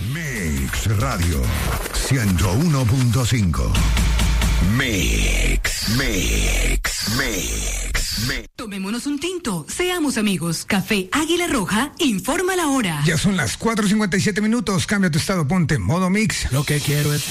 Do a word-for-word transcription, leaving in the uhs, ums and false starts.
Mix Radio ciento uno punto cinco. Mix, Mix, Mix, Mix. Tomémonos un tinto, seamos amigos. Café Águila Roja informa la hora. Ya son las cuatro cincuenta y siete minutos. Cambia tu estado, ponte modo Mix. Lo que quiero es